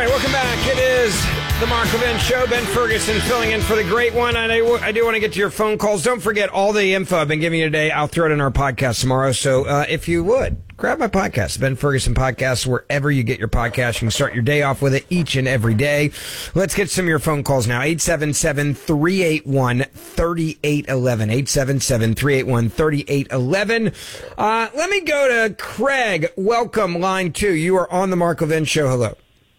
Welcome back. It is the Mark Levin Show. Ben Ferguson filling in for the great one. And I do want to get to your phone calls. Don't forget all the info I've been giving you today. I'll throw it in our podcast tomorrow. So if you would, grab my podcast, Ben Ferguson Podcast, wherever you get your podcast. You can start your day off with it each and every day. Let's get some of your phone calls now. 877-381-3811. 877-381-3811. Let me go to Craig. Welcome, line 2. You are on the Mark Levin Show. Hello.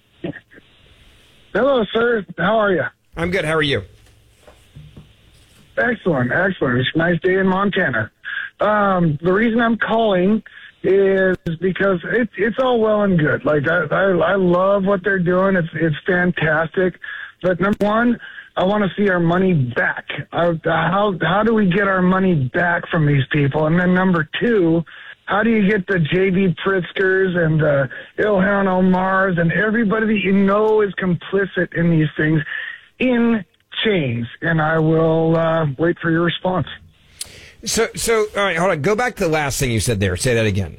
Hello, sir. How are you? I'm good. How are you? Excellent. It's a nice day in Montana. The reason I'm calling is because it's all well and good. Like, I love what they're doing. It's fantastic. But number one, I want to see our money back. How do we get our money back from these people? And then number two, how do you get the J.B. Pritzkers and the Ilhan Omars and everybody that you know is complicit in these things in chains? And I will wait for your response. So, all right, hold on. Go back to the last thing you said there. Say that again.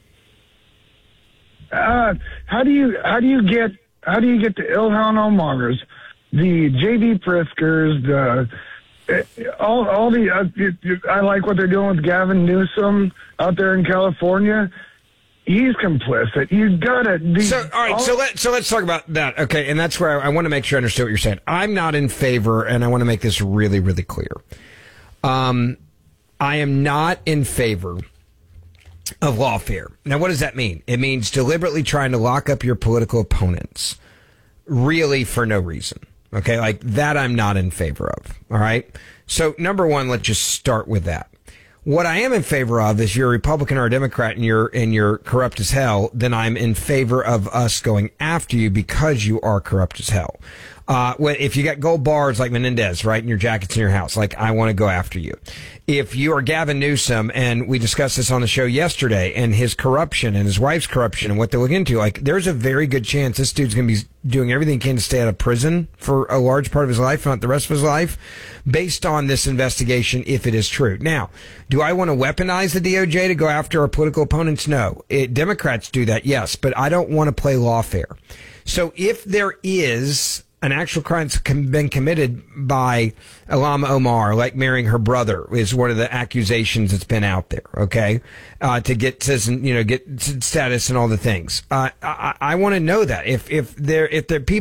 How do you get the Ilhan Omars, the J.B. Pritzkers, all the I like what they're doing with Gavin Newsom out there in California. He's complicit. You gotta. So let's talk about that. Okay, and that's where I want to make sure I understand what you're saying. I'm not in favor, and I want to make this really, really clear. I am not in favor of lawfare. Now, what does that mean? It means deliberately trying to lock up your political opponents, really for no reason. Okay, like that I'm not in favor of. All right. So number one, let's just start with that. What I am in favor of is you're a Republican or a Democrat and you're corrupt as hell, then I'm in favor of us going after you because you are corrupt as hell. If you got gold bars like Menendez, right, in your jackets in your house, like I want to go after you. If you are Gavin Newsom, and we discussed this on the show yesterday, and his corruption and his wife's corruption and what they look into, like there's a very good chance this dude's going to be doing everything he can to stay out of prison for a large part of his life, not the rest of his life, based on this investigation, if it is true. Now, do I want to weaponize the DOJ to go after our political opponents? No. Democrats do that, yes, but I don't want to play lawfare. So if there is an actual crime that's been committed by Ilhan Omar, like marrying her brother, is one of the accusations that's been out there. Okay, to get citizen, get status and all the things. I want to know that if there people